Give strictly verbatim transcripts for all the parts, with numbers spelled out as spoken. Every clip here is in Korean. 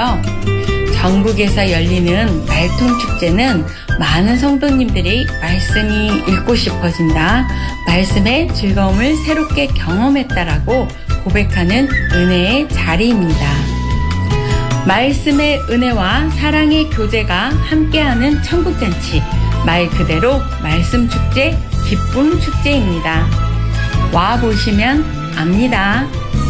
있는데요. 전국에서 열리는 말통축제는 많은 성도님들이 말씀이 읽고 싶어진다, 말씀의 즐거움을 새롭게 경험했다라고 고백하는 은혜의 자리입니다. 말씀의 은혜와 사랑의 교제가 함께하는 천국잔치, 말 그대로 말씀축제, 기쁨축제입니다. 와보시면 압니다.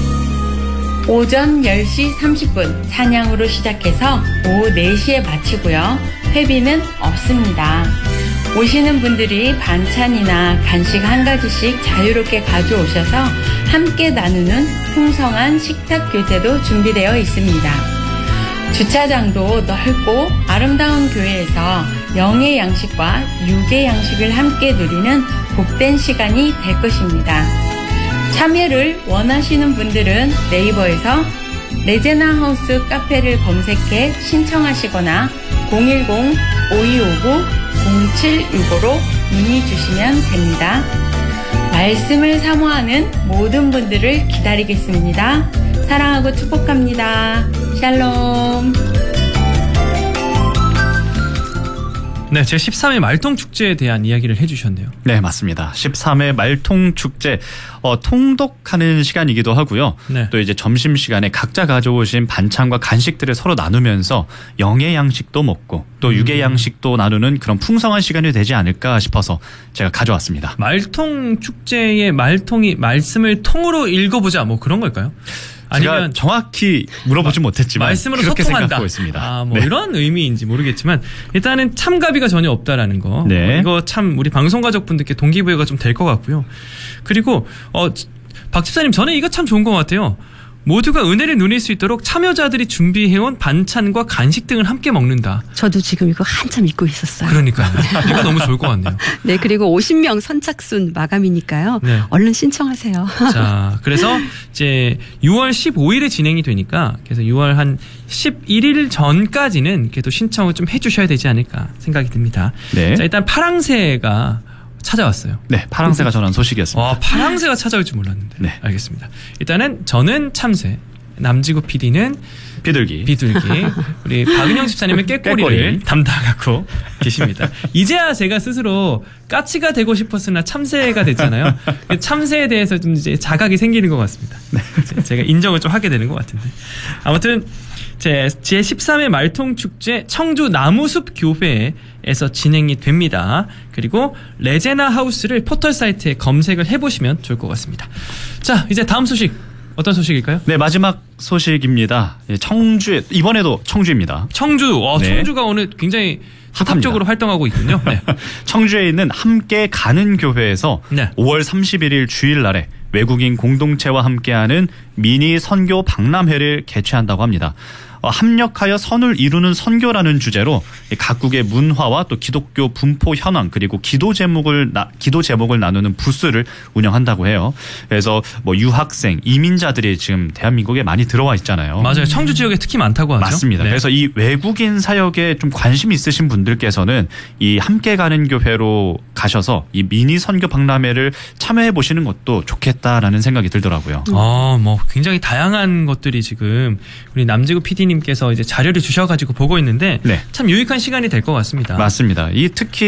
오전 열 시 삼십 분 찬양으로 시작해서 오후 네 시에 마치고요. 회비는 없습니다. 오시는 분들이 반찬이나 간식 한 가지씩 자유롭게 가져오셔서 함께 나누는 풍성한 식탁 교제도 준비되어 있습니다. 주차장도 넓고 아름다운 교회에서 영의 양식과 육의 양식을 함께 누리는 복된 시간이 될 것입니다. 참여를 원하시는 분들은 네이버에서 레제나 하우스 카페를 검색해 신청하시거나 공일공 오이오구 공칠육오로 문의 주시면 됩니다. 말씀을 사모하는 모든 분들을 기다리겠습니다. 사랑하고 축복합니다. 샬롬. 네, 제십삼 회 말통축제에 대한 이야기를 해주셨네요. 네, 맞습니다. 십삼 회 말통축제, 어, 통독하는 시간이기도 하고요. 네. 또 이제 점심시간에 각자 가져오신 반찬과 간식들을 서로 나누면서 영의 양식도 먹고 또 음. 육의 양식도 나누는 그런 풍성한 시간이 되지 않을까 싶어서 제가 가져왔습니다. 말통축제의 말통이 말씀을 통으로 읽어보자, 뭐 그런 걸까요? 제가 아니면 정확히 물어보지 마, 못했지만 말씀으로 그렇게 소통한다. 생각하고 있습니다. 아, 뭐 네. 이런 의미인지 모르겠지만 일단은 참가비가 전혀 없다라는 거. 네. 어, 이거 참 우리 방송가족분들께 동기부여가 좀 될 것 같고요. 그리고 어, 박 집사님, 저는 이거 참 좋은 것 같아요. 모두가 은혜를 누릴 수 있도록 참여자들이 준비해온 반찬과 간식 등을 함께 먹는다. 저도 지금 이거 한참 읽고 있었어요. 그러니까요. 이거 너무 좋을 것 같네요. 네, 그리고 오십 명 선착순 마감이니까요. 네. 얼른 신청하세요. 자, 그래서 이제 유월 십오일에 진행이 되니까 그래서 유월 한 십일 일 전까지는 그래도 신청을 좀 해주셔야 되지 않을까 생각이 듭니다. 네. 자, 일단 파랑새가 찾아왔어요. 네, 파랑새가 전한 소식이었습니다. 와, 파랑새가 찾아올 줄 몰랐는데. 네, 알겠습니다. 일단은 저는 참새, 남지구 피디는 비둘기, 비둘기, 우리 박은영 집사님은 깨꼬리를 깨꼬리. 담당하고 계십니다. 이제야 제가 스스로 까치가 되고 싶었으나 참새가 됐잖아요. 참새에 대해서 좀 이제 자각이 생기는 것 같습니다. 네. 제가 인정을 좀 하게 되는 것 같은데. 아무튼 제 제십삼 회 말통축제 청주 나무숲 교회에서 진행이 됩니다. 그리고 레제나 하우스를 포털 사이트에 검색을 해보시면 좋을 것 같습니다. 자, 이제 다음 소식 어떤 소식일까요? 네, 마지막 소식입니다. 청주, 이번에도 청주입니다. 청주, 와, 네. 청주가 오늘 굉장히 적극적으로 활동하고 있군요. 네. 청주에 있는 함께 가는 교회에서 네. 오월 삼십일일 주일날에 외국인 공동체와 함께하는 미니 선교 박람회를 개최한다고 합니다. 합력하여 선을 이루는 선교라는 주제로 각국의 문화와 또 기독교 분포 현황 그리고 기도 제목을 나, 기도 제목을 나누는 부스를 운영한다고 해요. 그래서 뭐 유학생, 이민자들이 지금 대한민국에 많이 들어와 있잖아요. 맞아요. 청주 지역에 특히 많다고 하죠. 맞습니다. 네. 그래서 이 외국인 사역에 좀 관심 있으신 분들께서는 이 함께 가는 교회로 가셔서 이 미니 선교 박람회를 참여해 보시는 것도 좋겠다라는 생각이 들더라고요. 아, 뭐 굉장히 다양한 것들이 지금 우리 남지구 피디님 께서 이제 자료를 주셔가지고 보고 있는데 네. 참 유익한 시간이 될 것 같습니다. 맞습니다. 이 특히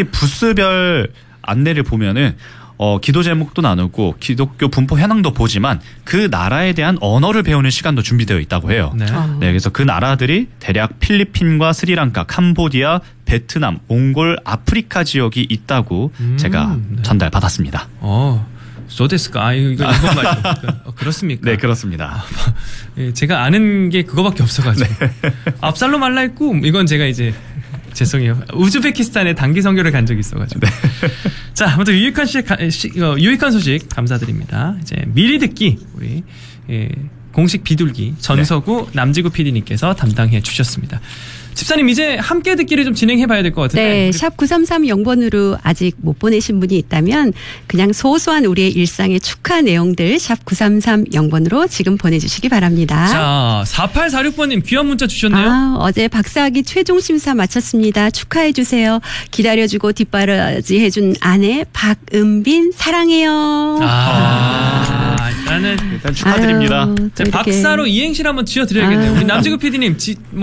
부스별 안내를 보면은 어, 기도 제목도 나누고 기독교 분포 현황도 보지만 그 나라에 대한 언어를 배우는 시간도 준비되어 있다고 해요. 네. 네, 그래서 그 나라들이 대략 필리핀과 스리랑카, 캄보디아, 베트남, 몽골, 아프리카 지역이 있다고 음, 제가 네. 전달 받았습니다. 어. 소데스까? 아, 이거, 이거 말이죠. 어, 그렇습니까? 네, 그렇습니다. 아, 제가 아는 게 그거밖에 없어가지고. 네. 압살롬 알라있고, 이건 제가 이제, 죄송해요. 우즈베키스탄에 단기 선교를 간 적이 있어가지고. 네. 자, 아무튼 유익한 시, 시, 어, 유익한 소식 감사드립니다. 이제 미리 듣기, 우리, 예, 공식 비둘기, 전서구 네. 남지구 피디님께서 담당해 주셨습니다. 집사님, 이제 함께 듣기를 좀 진행해 봐야 될 것 같은데. 네, 샵 구삼삼영 번으로 아직 못 보내신 분이 있다면 그냥 소소한 우리의 일상의 축하 내용들 샵 구삼삼영 번으로 지금 보내주시기 바랍니다. 자, 사팔사육 번님 귀한 문자 주셨네요. 아, 어제 박사학위 최종 심사 마쳤습니다. 축하해 주세요. 기다려주고 뒷바라지 해준 아내 박은빈 사랑해요. 아, 아 일단은 일단 축하드립니다. 아유, 박사로 이행시를 한번 지어드려야겠네요. 우리 남지구 피디님 지, 뭐